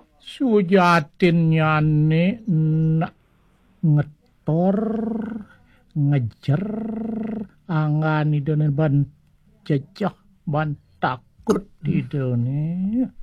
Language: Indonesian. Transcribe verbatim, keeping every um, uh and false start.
Sujatin nyane nak ngetor ngejer angani donen ban cecah ban takut idone